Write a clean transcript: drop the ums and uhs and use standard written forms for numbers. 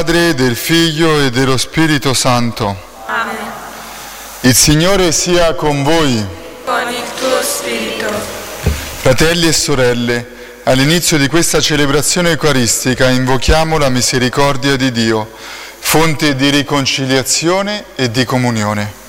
Padre, del Figlio e dello Spirito Santo. Amen. Il Signore sia con voi. Con il tuo spirito. Fratelli e sorelle, all'inizio di questa celebrazione eucaristica invochiamo la misericordia di Dio, fonte di riconciliazione e di comunione.